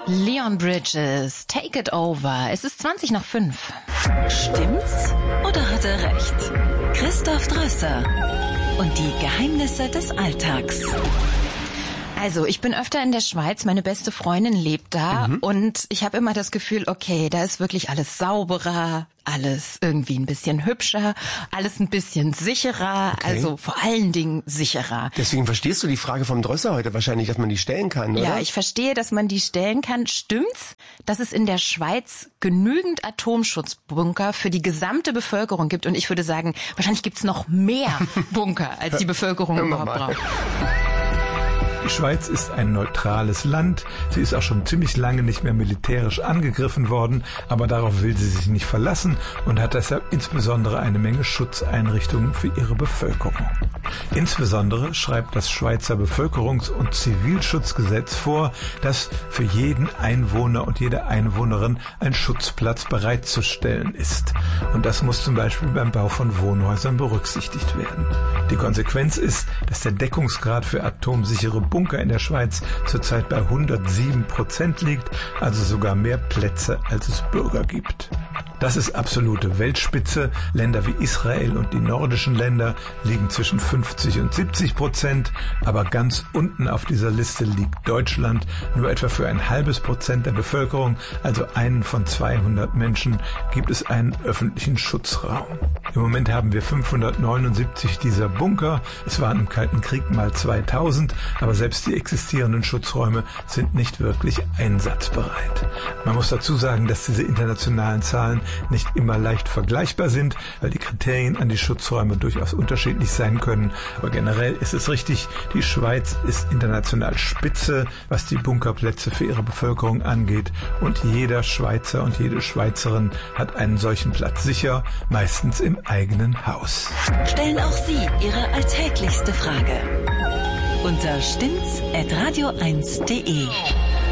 Leon Bridges, Take It Over. Es ist 5:20. Stimmt's oder hat er recht? Christoph Drösser und die Geheimnisse des Alltags. Also, ich bin öfter in der Schweiz, meine beste Freundin lebt da und ich habe immer das Gefühl, okay, da ist wirklich alles sauberer, alles irgendwie ein bisschen hübscher, alles ein bisschen sicherer, also vor allen Dingen sicherer. Deswegen verstehst du die Frage vom Drösser heute wahrscheinlich, dass man die stellen kann, oder? Ja, ich verstehe, dass man die stellen kann. Stimmt's, dass es in der Schweiz genügend Atomschutzbunker für die gesamte Bevölkerung gibt? Und ich würde sagen, wahrscheinlich gibt's noch mehr Bunker, als die Bevölkerung überhaupt braucht. Die Schweiz ist ein neutrales Land. Sie ist auch schon ziemlich lange nicht mehr militärisch angegriffen worden, aber darauf will sie sich nicht verlassen und hat deshalb insbesondere eine Menge Schutzeinrichtungen für ihre Bevölkerung. Insbesondere schreibt das Schweizer Bevölkerungs- und Zivilschutzgesetz vor, dass für jeden Einwohner und jede Einwohnerin ein Schutzplatz bereitzustellen ist. Und das muss zum Beispiel beim Bau von Wohnhäusern berücksichtigt werden. Die Konsequenz ist, dass der Deckungsgrad für atomsichere Bunker in der Schweiz zurzeit bei 107% liegt, also sogar mehr Plätze, als es Bürger gibt. Das ist absolute Weltspitze. Länder wie Israel und die nordischen Länder liegen zwischen 50 und 70%, aber ganz unten auf dieser Liste liegt Deutschland. Nur etwa für 0,5% der Bevölkerung, also einen von 200 Menschen, gibt es einen öffentlichen Schutzraum. Im Moment haben wir 579 dieser Bunker. Es waren im Kalten Krieg mal 2000, aber selbst die existierenden Schutzräume sind nicht wirklich einsatzbereit. Man muss dazu sagen, dass diese internationalen Zahlen nicht immer leicht vergleichbar sind, weil die Kriterien an die Schutzräume durchaus unterschiedlich sein können. Aber generell ist es richtig, die Schweiz ist international Spitze, was die Bunkerplätze für ihre Bevölkerung angeht. Und jeder Schweizer und jede Schweizerin hat einen solchen Platz sicher, meistens im eigenen Haus. Stellen auch Sie Ihre alltäglichste Frage unter stimmt's@radio1.de.